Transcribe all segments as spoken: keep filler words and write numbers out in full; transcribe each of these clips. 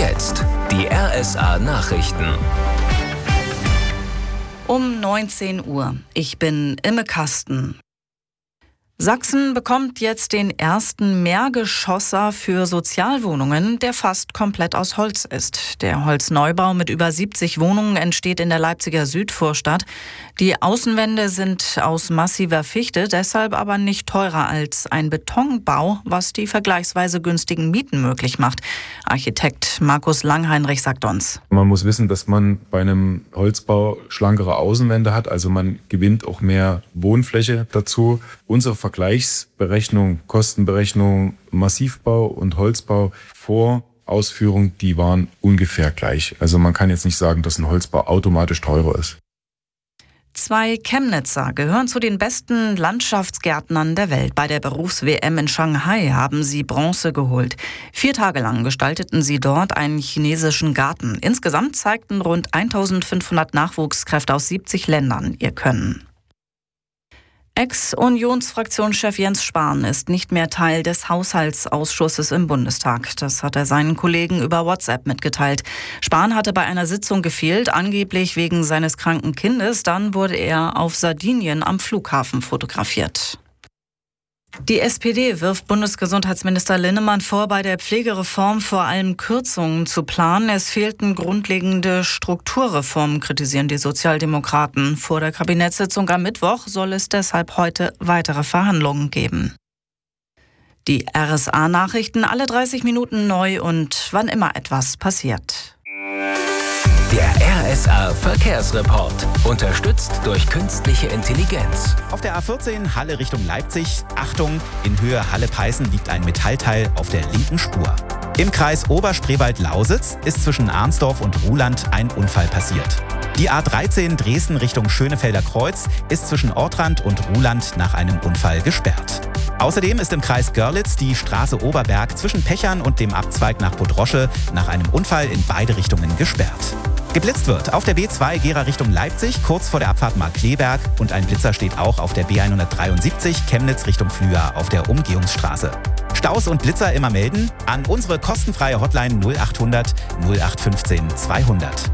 jetzt die R S A-Nachrichten. Um neunzehn Uhr. Ich bin Imme Kasten. Sachsen bekommt jetzt den ersten Mehrgeschosser für Sozialwohnungen, der fast komplett aus Holz ist. Der Holzneubau mit über siebzig Wohnungen entsteht in der Leipziger Südvorstadt. Die Außenwände sind aus massiver Fichte, deshalb aber nicht teurer als ein Betonbau, was die vergleichsweise günstigen Mieten möglich macht. Architekt Markus Langheinrich sagt uns: Man muss wissen, dass man bei einem Holzbau schlankere Außenwände hat, also man gewinnt auch mehr Wohnfläche dazu. Unsere Vergleichsberechnung, Kostenberechnung, Massivbau und Holzbau vor Ausführung, die waren ungefähr gleich. Also man kann jetzt nicht sagen, dass ein Holzbau automatisch teurer ist. Zwei Chemnitzer gehören zu den besten Landschaftsgärtnern der Welt. Bei der Berufs-W M in Shanghai haben sie Bronze geholt. Vier Tage lang gestalteten sie dort einen chinesischen Garten. Insgesamt zeigten rund eintausendfünfhundert Nachwuchskräfte aus siebzig Ländern ihr Können. Ex-Unionsfraktionschef Jens Spahn ist nicht mehr Teil des Haushaltsausschusses im Bundestag. Das hat er seinen Kollegen über WhatsApp mitgeteilt. Spahn hatte bei einer Sitzung gefehlt, angeblich wegen seines kranken Kindes. Dann wurde er auf Sardinien am Flughafen fotografiert. Die S P D wirft Bundesgesundheitsminister Linnemann vor, bei der Pflegereform vor allem Kürzungen zu planen. Es fehlten grundlegende Strukturreformen, kritisieren die Sozialdemokraten. Vor der Kabinettssitzung am Mittwoch soll es deshalb heute weitere Verhandlungen geben. Die R S A-Nachrichten alle dreißig Minuten neu und wann immer etwas passiert. Der R S A-Verkehrsreport, unterstützt durch künstliche Intelligenz. Auf der A vierzehn Halle Richtung Leipzig. Achtung, in Höhe Halle-Peißen liegt ein Metallteil auf der linken Spur. Im Kreis Oberspreewald-Lausitz ist zwischen Arnsdorf und Ruhland ein Unfall passiert. Die A dreizehn Dresden Richtung Schönefelder Kreuz ist zwischen Ortrand und Ruhland nach einem Unfall gesperrt. Außerdem ist im Kreis Görlitz die Straße Oberberg zwischen Pechern und dem Abzweig nach Podrosche nach einem Unfall in beide Richtungen gesperrt. Geblitzt wird auf der B zwei Gera Richtung Leipzig, kurz vor der Abfahrt Markkleeberg, und ein Blitzer steht auch auf der B hundertdreiundsiebzig Chemnitz Richtung Flüa auf der Umgehungsstraße. Staus und Blitzer immer melden an unsere kostenfreie Hotline null achthundert null acht fünfzehn zweihundert.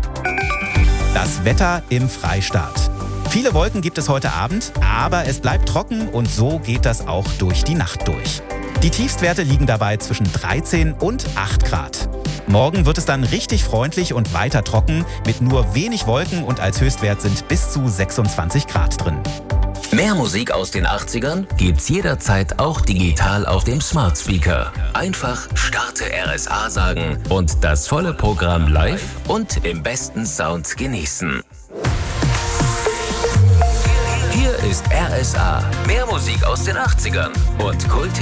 Das Wetter im Freistaat. Viele Wolken gibt es heute Abend, aber es bleibt trocken und so geht das auch durch die Nacht durch. Die Tiefstwerte liegen dabei zwischen dreizehn und acht Grad. Morgen wird es dann richtig freundlich und weiter trocken mit nur wenig Wolken und als Höchstwert sind bis zu sechsundzwanzig Grad drin. Mehr Musik aus den achtzigern gibt's jederzeit auch digital auf dem Smart Speaker. Einfach Starte R S A sagen und das volle Programm live und im besten Sound genießen. Hier ist R S A. Mehr Musik aus den achtzigern und Kult.